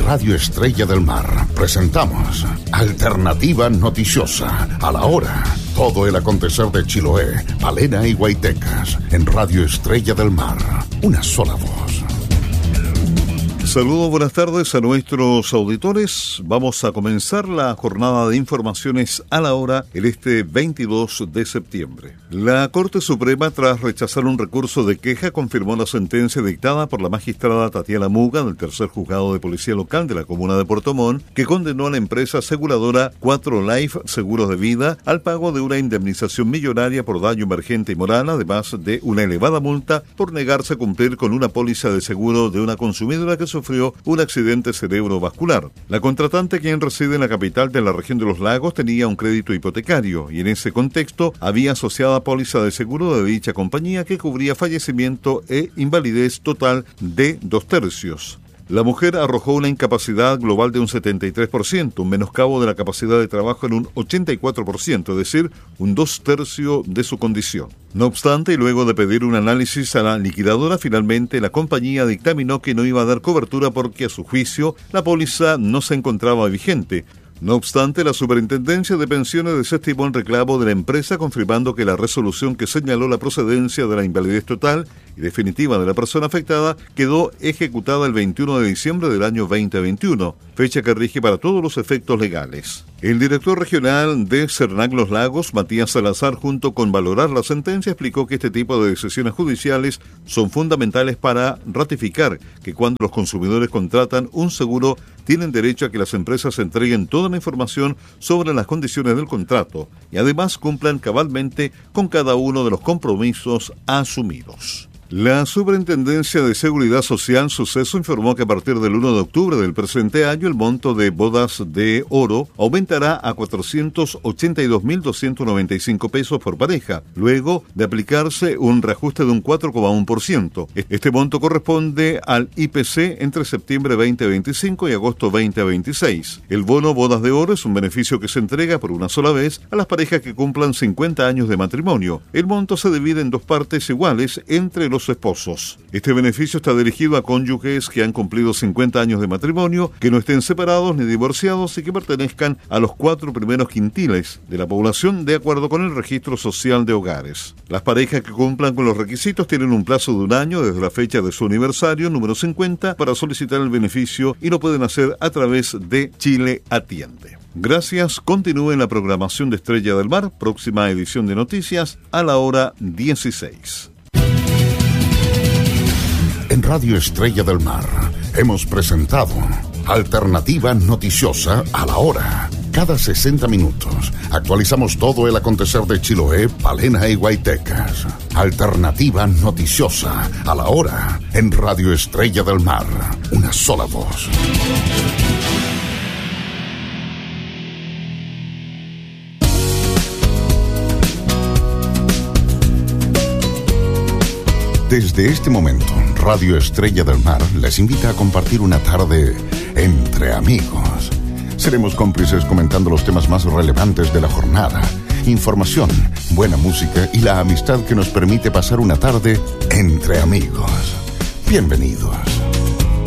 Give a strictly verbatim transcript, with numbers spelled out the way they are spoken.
Radio Estrella del Mar presentamos Alternativa Noticiosa. A la hora, todo el acontecer de Chiloé, Palena y Guaitecas. En Radio Estrella del Mar, una sola voz. Saludos, buenas tardes a nuestros auditores. Vamos a comenzar la jornada de informaciones a la hora el este veintidós de septiembre. La Corte Suprema, tras rechazar un recurso de queja, confirmó la sentencia dictada por la magistrada Tatiana Muga del tercer juzgado de policía local de la comuna de Puerto Montt, que condenó a la empresa aseguradora cuatro Life Seguros de Vida al pago de una indemnización millonaria por daño emergente y moral, además de una elevada multa por negarse a cumplir con una póliza de seguro de una consumidora que sufrió un accidente cerebrovascular. La contratante, quien reside en la capital de la región de los lagos, tenía un crédito hipotecario y en ese contexto había asociada póliza de seguro de dicha compañía que cubría fallecimiento e invalidez total de dos tercios. La mujer arrojó una incapacidad global de un setenta y tres por ciento, un menoscabo de la capacidad de trabajo en un ochenta y cuatro por ciento, es decir, un dos tercios de su condición. No obstante, y luego de pedir un análisis a la liquidadora, finalmente la compañía dictaminó que no iba a dar cobertura porque, a su juicio, la póliza no se encontraba vigente. No obstante, la Superintendencia de Pensiones desestimó el reclamo de la empresa, confirmando que la resolución que señaló la procedencia de la invalidez total y definitiva de la persona afectada quedó ejecutada el veintiuno de diciembre del año veinte veintiuno, fecha que rige para todos los efectos legales. El director regional de CERNAC Los Lagos, Matías Salazar, junto con valorar la sentencia, explicó que este tipo de decisiones judiciales son fundamentales para ratificar que cuando los consumidores contratan un seguro, tienen derecho a que las empresas entreguen toda la información sobre las condiciones del contrato y además cumplan cabalmente con cada uno de los compromisos asumidos. La Superintendencia de Seguridad Social Suceso informó que a partir del uno de octubre del presente año el monto de bodas de oro aumentará a cuatrocientos ochenta y dos mil doscientos noventa y cinco pesos por pareja, luego de aplicarse un reajuste de un cuatro coma uno por ciento. Este monto corresponde al I P C entre septiembre veinte veinticinco y agosto veinte veintiséis. El bono bodas de oro es un beneficio que se entrega por una sola vez a las parejas que cumplan cincuenta años de matrimonio. El monto se divide en dos partes iguales entre los esposos. Este beneficio está dirigido a cónyuges que han cumplido cincuenta años de matrimonio, que no estén separados ni divorciados y que pertenezcan a los cuatro primeros quintiles de la población de acuerdo con el registro social de hogares. Las parejas que cumplan con los requisitos tienen un plazo de un año desde la fecha de su aniversario número cincuenta para solicitar el beneficio y lo pueden hacer a través de Chile Atiende. Gracias, continúen la programación de Estrella del Mar, próxima edición de noticias a la hora dieciséis. En Radio Estrella del Mar hemos presentado Alternativa Noticiosa a la hora. Cada sesenta minutos actualizamos todo el acontecer de Chiloé, Palena y Guaitecas. Alternativa Noticiosa a la hora en Radio Estrella del Mar. Una sola voz. Desde este momento, Radio Estrella del Mar les invita a compartir una tarde entre amigos. Seremos cómplices comentando los temas más relevantes de la jornada, información, buena música y la amistad que nos permite pasar una tarde entre amigos. Bienvenidos.